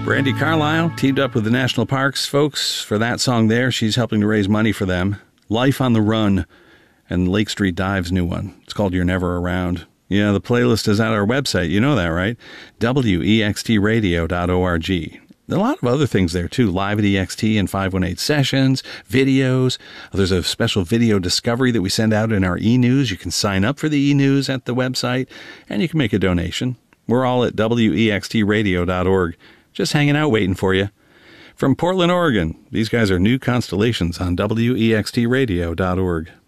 Brandi Carlile teamed up with the National Parks folks for that song there. She's helping to raise money for them. Life on the Run and Lake Street Dive's new one. It's called You're Never Around. Yeah, the playlist is at our website. You know that, right? wextradio.org. A lot of other things there, too. Live at EXT and 518 sessions, videos. There's a special video discovery that we send out in our e-news. You can sign up for the e-news at the website, and you can make a donation. We're all at wextradio.org. Just hanging out waiting for you. From Portland, Oregon, these guys are New Constellations on wextradio.org.